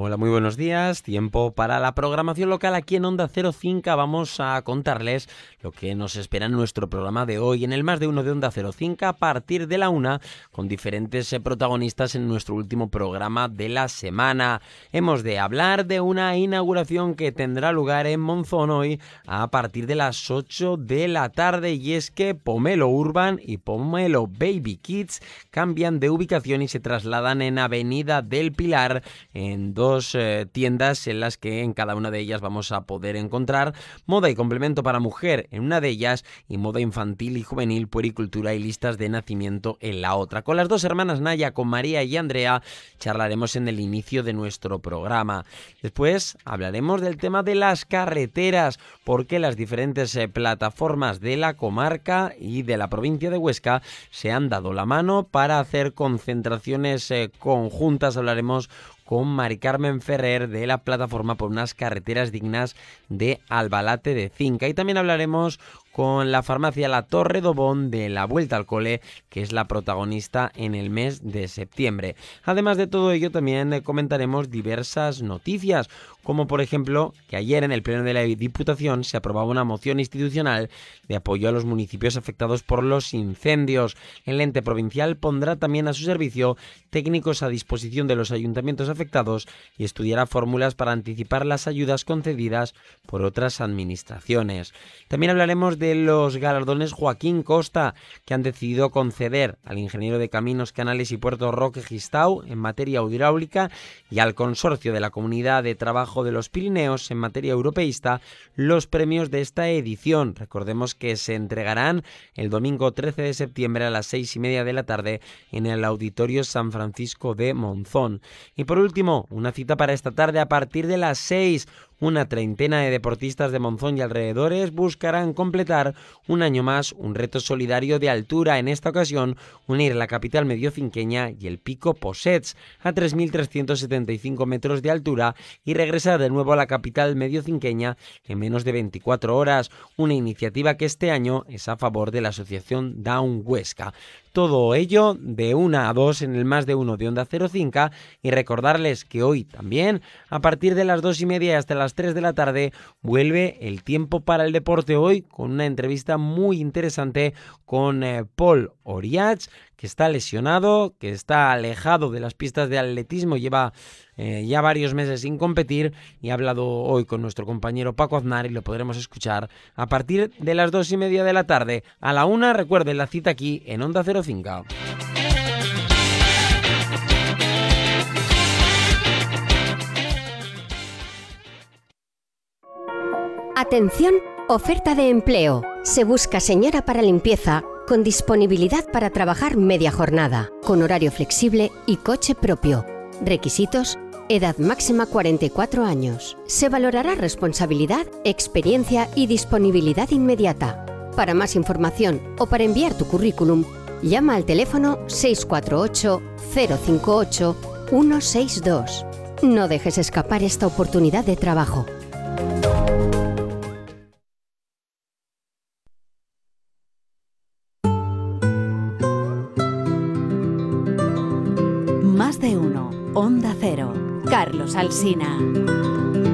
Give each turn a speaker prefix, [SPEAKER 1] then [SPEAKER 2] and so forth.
[SPEAKER 1] Hola, muy buenos días. Tiempo para la programación local aquí en Onda Cero Cinca. Vamos a contarles lo que nos espera en nuestro programa de hoy en el Más de Uno de Onda Cero Cinca a partir de la 1 con diferentes protagonistas en nuestro último programa de la semana. Hemos de hablar de una inauguración que tendrá lugar en Monzón hoy a partir de las 8 de la tarde y es que Pomelo Urban y Pomelo Baby Kids cambian de ubicación y se trasladan en Avenida del Pilar en dos tiendas en las que en cada una de ellas vamos a poder encontrar moda y complemento para mujer en una de ellas y moda infantil y juvenil, puericultura y listas de nacimiento en la otra. Con las dos hermanas Naya, con María y Andrea, charlaremos en el inicio de nuestro programa. Después hablaremos del tema de las carreteras, porque las diferentes plataformas de la comarca y de la provincia de Huesca se han dado la mano para hacer concentraciones conjuntas. Hablaremos con Mari Carmen Ferrer de la plataforma por unas carreteras dignas de Albalate de Cinca. Y también hablaremos con la farmacia La Torre Dobón de la Vuelta al Cole, que es la protagonista en el mes de septiembre. Además de todo ello, también comentaremos diversas noticias, como por ejemplo que ayer en el Pleno de la Diputación se aprobaba una moción institucional de apoyo a los municipios afectados por los incendios. El ente provincial pondrá también a su servicio técnicos a disposición de los ayuntamientos afectados y estudiará fórmulas para anticipar las ayudas concedidas por otras administraciones. También hablaremos de los galardones Joaquín Costa, que han decidido conceder al ingeniero de Caminos, Canales y Puerto Roque Gistau en materia hidráulica y al Consorcio de la Comunidad de Trabajo de los Pirineos en materia europeísta los premios de esta edición. Recordemos que se entregarán el domingo 13 de septiembre a las 6:30 de la tarde en el Auditorio San Francisco de Monzón. Y por último, una cita para esta tarde a partir de las 6. Una treintena de deportistas de Monzón y alrededores buscarán completar un año más un reto solidario de altura. En esta ocasión, unir la capital mediocinqueña y el Pico Possets a 3.375 metros de altura y regresar de nuevo a la capital mediocinqueña en menos de 24 horas. Una iniciativa que este año es a favor de la asociación Down Huesca. Todo ello de 1 a 2 en el Más de Uno de Onda Cero Cinca y recordarles que hoy también a partir de las 2:30 hasta las 3 de la tarde vuelve el tiempo para el deporte hoy con una entrevista muy interesante con Paul Oriach, que está lesionado, que está alejado de las pistas de atletismo, lleva ya varios meses sin competir y ha hablado hoy con nuestro compañero Paco Aznar y lo podremos escuchar a partir de las 2:30 de la tarde. A la 1, recuerden la cita aquí en Onda Cero Cinca.
[SPEAKER 2] Atención, oferta de empleo. Se busca señora para limpieza con disponibilidad para trabajar media jornada, con horario flexible y coche propio. Requisitos: edad máxima 44 años. Se valorará responsabilidad, experiencia y disponibilidad inmediata. Para más información o para enviar tu currículum, llama al teléfono 648 058 162. No dejes escapar esta oportunidad de trabajo.
[SPEAKER 3] Más de Uno, Onda Cero, Carlos Alsina.